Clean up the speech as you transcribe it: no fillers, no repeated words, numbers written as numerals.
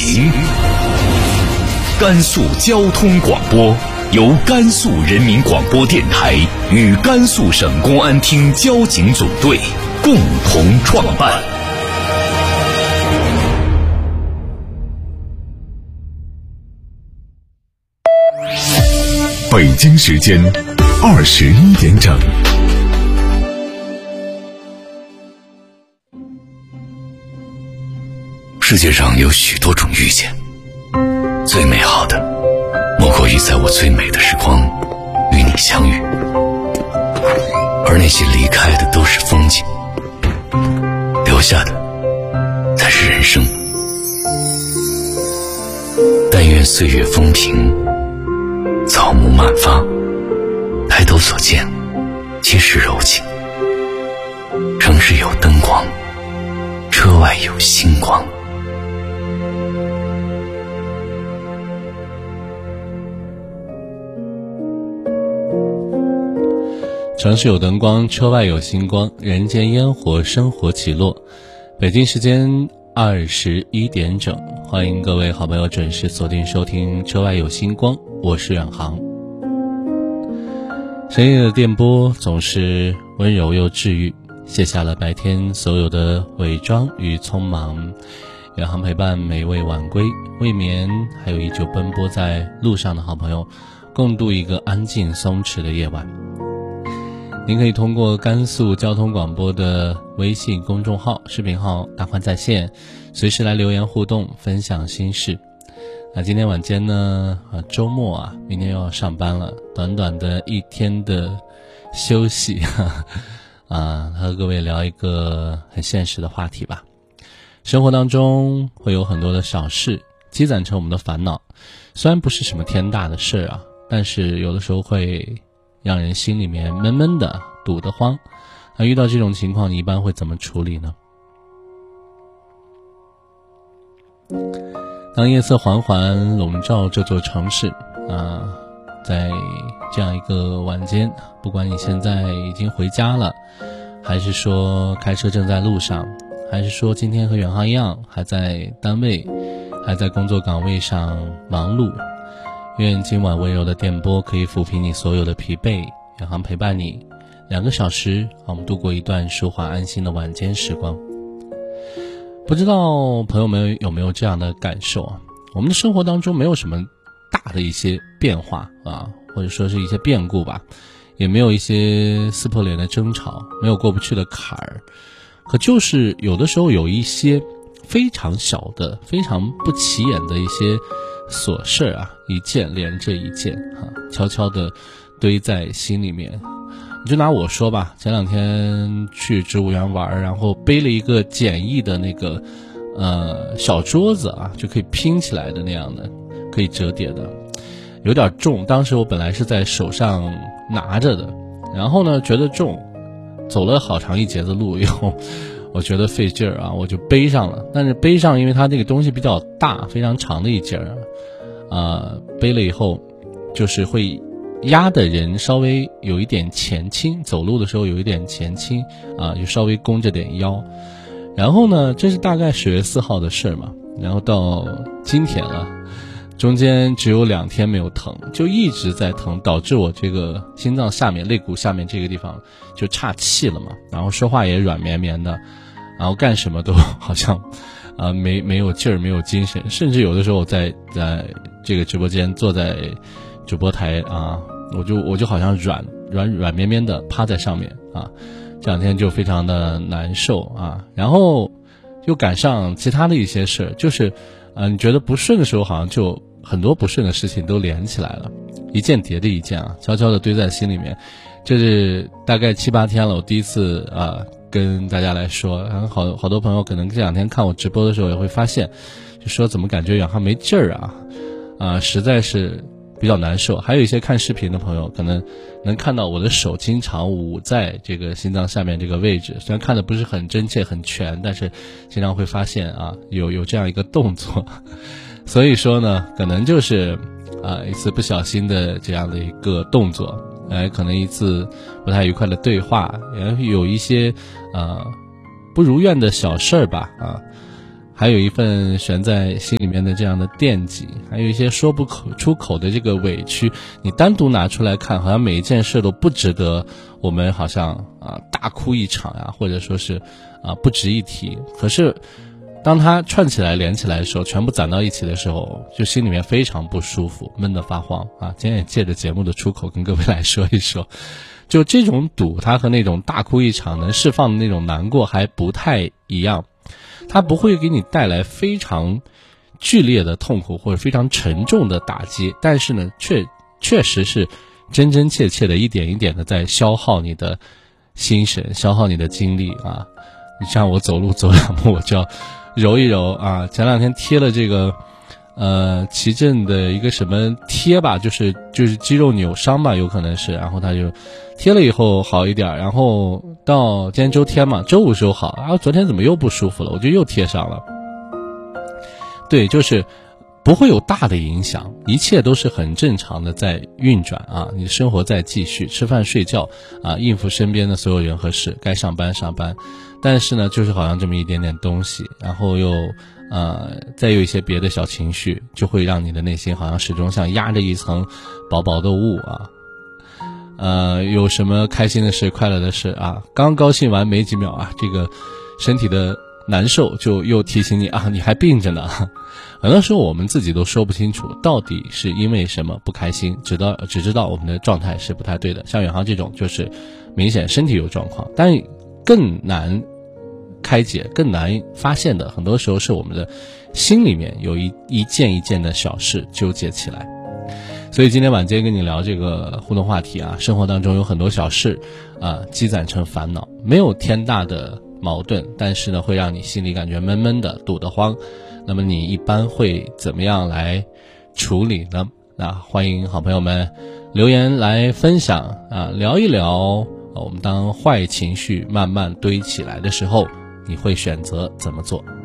行。甘肃交通广播由甘肃人民广播电台与甘肃省公安厅交警总队共同创办。北京时间21点整。世界上有许多种遇见，最美好的莫过于在我最美的时光与你相遇，而那些离开的都是风景，留下的才是人生。但愿岁月风平，草木满发，抬头所见皆是柔情。城市有灯光，车外有星光。 城市有灯光，车外有星光，人间烟火，生活起落。北京时间21点整，欢迎各位好朋友准时锁定收听车外有星光，我是远航。深夜的电波总是温柔又治愈，卸下了白天所有的伪装与匆忙。远航陪伴每位晚归未眠还有依旧奔波在路上的好朋友，共度一个安静松弛的夜晚。您可以通过甘肃交通广播的微信公众号、视频号大宽在线，随时来留言互动，分享心事。那今天晚间呢，周末啊，明天又要上班了，短短的一天的休息和各位聊一个很现实的话题吧。生活当中会有很多的小事积攒成我们的烦恼，虽然不是什么天大的事啊，但是有的时候会让人心里面闷闷的，堵得慌。那遇到这种情况，你一般会怎么处理呢？当夜色缓缓笼罩这座城市在这样一个晚间，不管你现在已经回家了，还是说开车正在路上，还是说今天和远航一样还在单位，还在工作岗位上忙碌，愿今晚温柔的电波可以抚平你所有的疲惫，远航陪伴你2个小时，让我们度过一段舒缓安心的晚间时光。不知道朋友们有没有这样的感受啊？我们的生活当中没有什么大的一些变化或者说是一些变故吧，也没有一些撕破脸的争吵，没有过不去的坎儿，可就是有的时候有一些非常小的、非常不起眼的一些琐事一件连着一件悄悄地堆在心里面。你就拿我说吧，前2天去植物园玩，然后背了一个简易的那个小桌子就可以拼起来的那样的，可以折叠的，有点重。当时我本来是在手上拿着的，然后呢觉得重，走了好长一截的路以后，我觉得费劲儿我就背上了。但是背上因为它这个东西比较大，非常长的一截背了以后就是会压的人稍微有一点前倾，走路的时候有一点前倾就稍微弓着点腰。然后呢，这是大概10月4号的事嘛，然后到今天了，中间只有2天没有疼，就一直在疼，导致我这个心脏下面、肋骨下面这个地方就岔气了嘛，然后说话也软绵绵的，然后干什么都好像没有劲儿，没有精神，甚至有的时候我在这个直播间坐在主播台我就好像软绵绵的趴在上面这2天就非常的难受然后又赶上其他的一些事，就是你觉得不顺的时候，好像就很多不顺的事情都连起来了，一件叠着一件悄悄的堆在心里面。这是大概7、8天了，我第一次跟大家来说，然后好多朋友可能这2天看我直播的时候也会发现，就说怎么感觉远航没劲儿实在是比较难受。还有一些看视频的朋友可能能看到我的手经常捂在这个心脏下面这个位置，虽然看的不是很真切很全，但是经常会发现有这样一个动作。所以说呢，可能就是一次不小心的这样的一个动作，可能一次不太愉快的对话，也有一些不如愿的小事儿吧还有一份悬在心里面的这样的惦记，还有一些说不出口的这个委屈，你单独拿出来看，好像每一件事都不值得我们好像大哭一场呀，或者说是不值一提。可是当它串起来连起来的时候，全部攒到一起的时候，就心里面非常不舒服，闷得发慌啊！今天也借着节目的出口跟各位来说一说，就这种堵，它和那种大哭一场能释放的那种难过还不太一样。它不会给你带来非常剧烈的痛苦或者非常沉重的打击，但是呢确实是真真切切的一点一点的在消耗你的心神，消耗你的精力啊！你像我走路走2步我就要揉一揉啊！前2天贴了这个奇正的一个什么贴吧，就是肌肉扭伤吧，有可能是，然后他就贴了以后好一点，然后到今天周天嘛，周5时候好，然后昨天怎么又不舒服了，我就又贴上了。对，就是不会有大的影响，一切都是很正常的在运转啊，你的生活在继续，吃饭睡觉啊，应付身边的所有人和事，该上班上班。但是呢，就是好像这么一点点东西，然后又再有一些别的小情绪，就会让你的内心好像始终像压着一层薄薄的雾啊。有什么开心的事、快乐的事啊，刚高兴完没几秒啊，这个身体的难受就又提醒你啊，你还病着呢。很多时候我们自己都说不清楚到底是因为什么不开心，只知道我们的状态是不太对的。像远航这种就是明显身体有状况，但更难开解、更难发现的，很多时候是我们的心里面有一件一件的小事纠结起来。所以今天晚间跟你聊这个互动话题啊，生活当中有很多小事积攒成烦恼，没有天大的矛盾，但是呢会让你心里感觉闷闷的、堵得慌。那么你一般会怎么样来处理呢？那欢迎好朋友们留言来分享聊一聊我们当坏情绪慢慢堆起来的时候，你会选择怎么做？